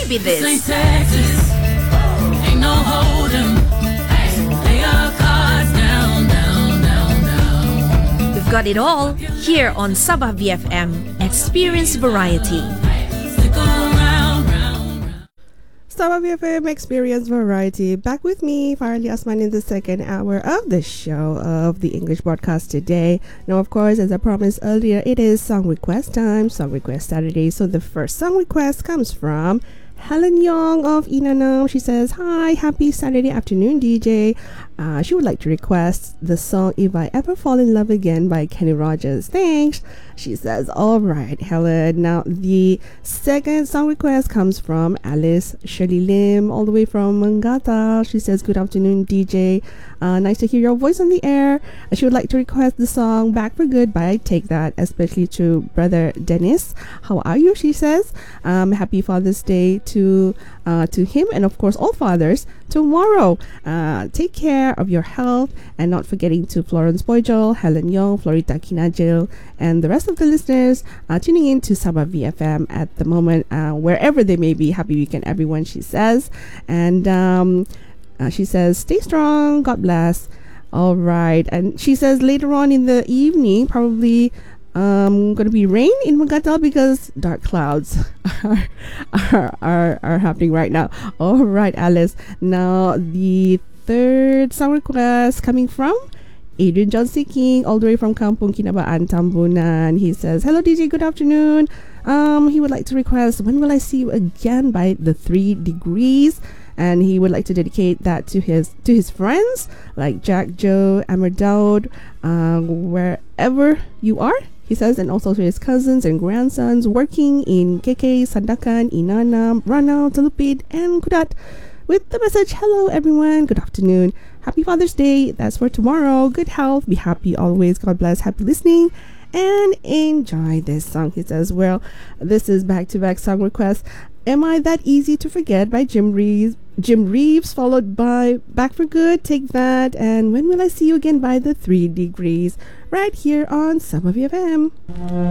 Baby This. St. Texas, ain't no hold'em. Lay your cards down, down, down, down. We've got it all here on Sabah VFM. Experience variety. Stick around, round, round. Sabah VFM Experience Variety. Back with me, Farali Asman, in the second hour of the show of the English broadcast today. Now, of course, as I promised earlier, it is Song Request time, Song Request Saturday. So the first song request comes from Helen Young of Inanam. She says, hi, happy Saturday afternoon, DJ. She would like to request the song If I Ever Fall in Love Again by Kenny Rogers. Thanks. She says, all right, Helen. Now, the second song request comes from Alice Shirley Lim, all the way from Mangata. She says, good afternoon, DJ. Nice to hear your voice on the air. She would like to request the song Back for Good by Take That, especially to brother Dennis. How are you? She says. Happy Father's Day to him, and of course all fathers tomorrow. Take care of your health, and not forgetting to Florence Boyjol, Helen Young, Florita Kinajil, and the rest of the listeners tuning in to Sabah VFM at the moment, wherever they may be. Happy weekend, everyone, she says. And she says, stay strong, God bless. All right. And she says later on in the evening, probably going to be rain in Magatal because dark clouds are happening right now. All right, Alice. Now, the third song request coming from Adrian John C. King, all the way from Kampung Kinabaan, Tambunan. He says, hello, DJ, good afternoon. He would like to request When Will I See You Again by The 3 Degrees. And he would like to dedicate that to his friends like Jack, Joe, Amar Daud, wherever you are, he says, and also to his cousins and grandsons working in KK, Sandakan, Inanam, Ranau, Talupid, and Kudat, with the message, hello everyone, good afternoon, happy Father's Day, that's for tomorrow, good health, be happy always, God bless, happy listening, and enjoy this song. He says, well, this is back-to-back song request. Am I That Easy to Forget by Jim Reeves, followed by Back for Good, Take That, and When Will I See You Again by The 3 Degrees, right here on Sabah VFM.